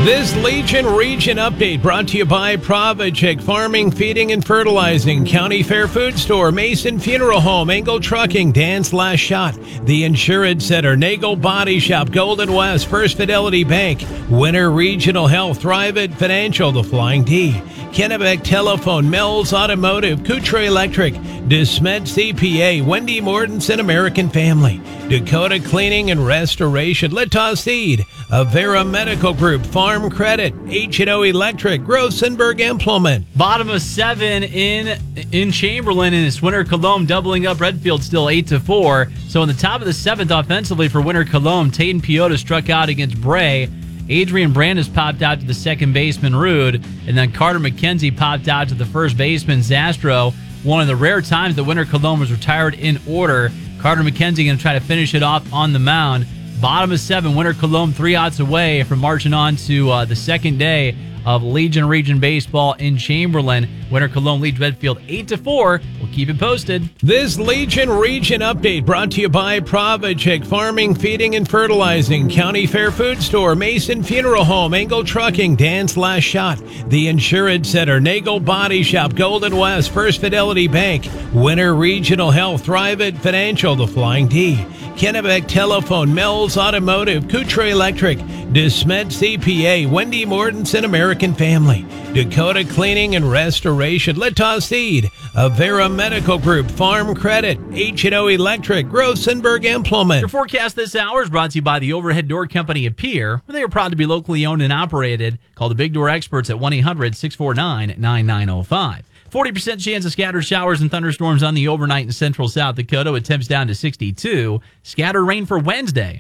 This Legion Region Update brought to you by Provachik Farming, Feeding, and Fertilizing, County Fair Food Store, Mason Funeral Home, Engel Trucking, Dan's Last Shot, The Insurance Center, Nagel Body Shop, Golden West, First Fidelity Bank, Winter Regional Health, Thrivent Financial, The Flying D, Kennebec Telephone, Mills Automotive, Coutre Electric, DeSmet CPA, Wendy Mortensen American Family, Dakota Cleaning and Restoration, Litas Seed, Avera Medical Group, Farm Credit, H&O Electric, Grossenberg Implement. Bottom of 7 in Chamberlain, and it's Winter Cologne doubling up Redfield still 8-4. So in the top of the 7th offensively for Winter Cologne, Tatum Piota struck out against Bray. Adrian Brandis popped out to the second baseman, Rude, and then Carter McKenzie popped out to the first baseman, Zastro. One of the rare times that Winter Cologne was retired in order. Carter McKenzie going to try to finish it off on the mound. Bottom of 7, Winter Cologne 3 outs away from marching on to the second day of Legion Region Baseball in Chamberlain. Winter Cologne leads Redfield 8-4. We'll keep it posted. This Legion Region Update brought to you by Provachik Farming, Feeding, and Fertilizing, County Fair Food Store, Mason Funeral Home, Engel Trucking, Dan's Last Shot, The Insurance Center, Nagel Body Shop, Golden West, First Fidelity Bank, Winter Regional Health, Thrivent Financial, The Flying D, Kennebec Telephone, Mills Automotive, Coutre Electric, DeSmet CPA, Wendy Mortensen American Family, Dakota Cleaning and Restoration, Litas Seed, Avera Medical Group, Farm Credit, H&O Electric, Grossenberg Implement. Your forecast this hour is brought to you by the Overhead Door Company of Pierre, where they are proud to be locally owned and operated. Call the Big Door Experts at 1-800-649-9905. 40% chance of scattered showers and thunderstorms on the overnight in central South Dakota with temps down to 62. Scattered rain for Wednesday.